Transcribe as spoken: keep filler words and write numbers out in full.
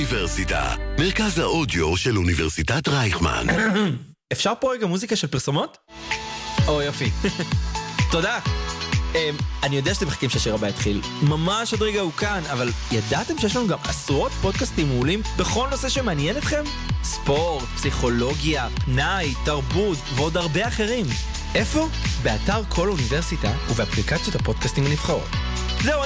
האוניברסיטה, מרכז האודיו של אוניברסיטת רייכמן. אפשר פה רגע מוזיקה של פרסומות? או יופי. תודה. אני יודע שאתם מחכים שהשיר הבא יתחיל. ממש עוד רגע הוא כאן, אבל ידעתם שיש לנו גם עשרות פודקאסטים מעולים בכל נושא שמעניין אתכם? ספורט, פסיכולוגיה, פנאי, תרבות ועוד הרבה אחרים. איפה? באתר כל אוניברסיטה ובאפליקציות הפודקאסטים הנבחרות. זהו,